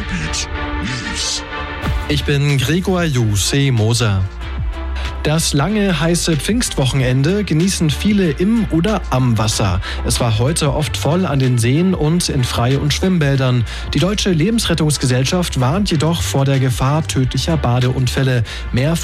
Ruhrgebiet News. Ich bin Gregor Moser. Das lange, heiße Pfingstwochenende genießen viele im oder am Wasser. Es war heute oft voll an den Seen und in Frei- und Schwimmbädern. Die Deutsche Lebensrettungsgesellschaft warnt jedoch vor der Gefahr tödlicher Badeunfälle. Mehr